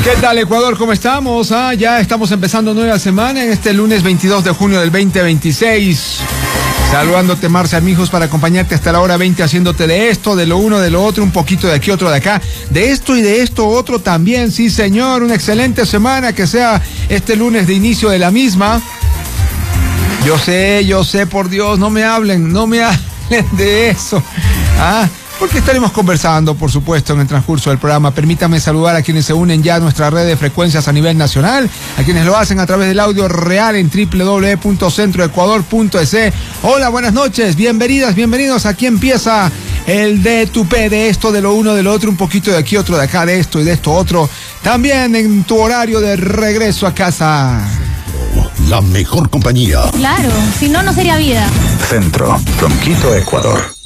¿Qué tal, Ecuador? ¿Cómo estamos? Ya estamos empezando nueva semana en este lunes 22 de junio del 2026. Saludándote, Marcia Armijos, para acompañarte hasta la hora 20, haciéndote de esto, de lo uno, de lo otro, un poquito de aquí, otro de acá, de esto y de esto otro también. Sí, señor, una excelente semana, que sea este lunes de inicio de la misma. Yo sé, por Dios, no me hablen de eso. Porque estaremos conversando, por supuesto, en el transcurso del programa. Permítame saludar a quienes se unen ya a nuestra red de frecuencias a nivel nacional, a quienes lo hacen a través del audio real en www.centroecuador.es. Hola, buenas noches, bienvenidas, bienvenidos. Aquí empieza el de tu P, de esto, de lo uno, de lo otro, un poquito de aquí, otro de acá, de esto y de esto otro. También en tu horario de regreso a casa. La mejor compañía. Claro, si no, no sería vida. Centro, Tronquito, Ecuador.